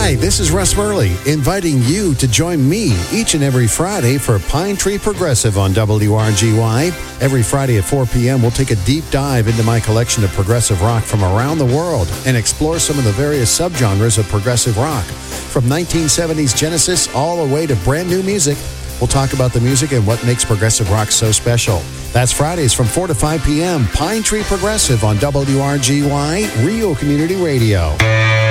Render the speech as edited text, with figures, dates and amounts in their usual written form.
Hi, this is Russ Murley, inviting you to join me each and every Friday for Pine Tree Progressive on WRGY. Every Friday at 4 p.m., we'll take a deep dive into my collection of progressive rock from around the world and explore some of the various subgenres of progressive rock. From 1970s Genesis all the way to brand new music, we'll talk about the music and what makes progressive rock so special. That's Fridays from 4 to 5 p.m., Pine Tree Progressive on WRGY, Real Community Radio.